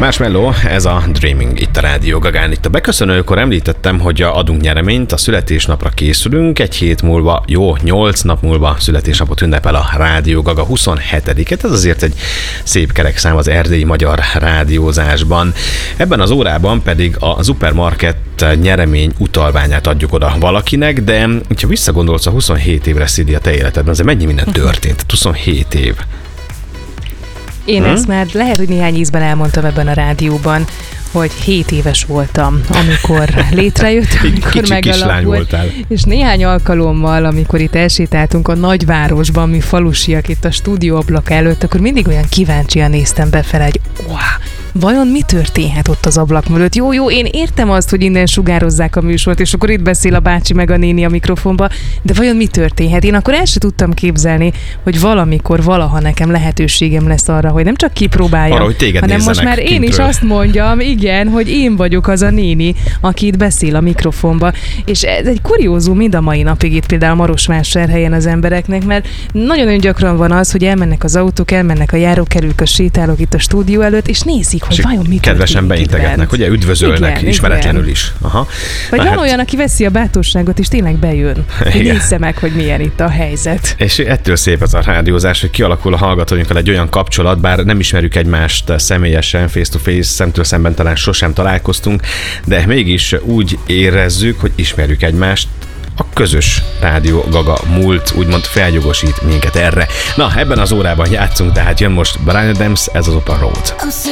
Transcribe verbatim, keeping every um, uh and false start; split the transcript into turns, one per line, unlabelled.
Marshmello, ez a Dreaming itt a Rádió Gagán. Itt a beköszönőkor említettem, hogy adunk nyereményt, a születésnapra készülünk, egy hét múlva, jó, nyolc nap múlva születésnapot ünnepel a Rádió Gaga, huszonhetediket. Ez azért egy szép kerek szám az erdélyi magyar rádiózásban. Ebben az órában pedig a Supermarket nyeremény utalványát adjuk oda valakinek, de ha visszagondolsz a huszonhét évre, Szidi, a te életedben, azért mennyi minden történt? huszonhét év.
Én hmm? ezt már lehet, hogy néhány ízben elmondtam ebben a rádióban, hogy hét éves voltam, amikor létrejött, amikor megalakult, és néhány alkalommal, amikor itt elsétáltunk a nagyvárosban, mi falusiak itt a stúdió ablaka előtt, akkor mindig olyan kíváncsian néztem befele, hogy wow, vajon mi történhet ott az ablak mögött? Jó, jó, én értem azt, hogy innen sugározzák a műsort, és akkor itt beszél a bácsi meg a néni a mikrofonba, de vajon mi történhet? Én akkor el sem tudtam képzelni, hogy valamikor, valaha nekem lehetőségem lesz arra, hogy nem csak kipróbáljam, arra, hogy hanem most már én kintről is azt mondjam, igen, hogy én vagyok az a néni, aki itt beszél a mikrofonba. És ez egy kuriózum mind a mai napig itt például Marosvásárhelyen az embereknek, mert nagyon-nagyon gyakran van az, hogy elmennek az autók, elmennek a járókelők, a sétálók itt a stúdió előtt, és nézik, hogy vajon mit
kedvesen beintegetnek, ugye üdvözölnek, igen, ismeretlenül igen. is. Aha.
Vagy van hát olyan, aki veszi a bátorságot, és tényleg bejön. Nézze meg, hogy milyen itt a helyzet.
És ettől szép ez a rádiózás, hogy kialakul a hallgatóinkkal egy olyan kapcsolat, bár nem ismerjük egymást személyesen, face-to-face, szemtől szemben talán sosem találkoztunk, de mégis úgy érezzük, hogy ismerjük egymást. A közös Rádió Gaga múlt úgymond feljogosít minket erre. Na, ebben az órában játszunk, tehát jön most Bryan Adams, ez az Open Road.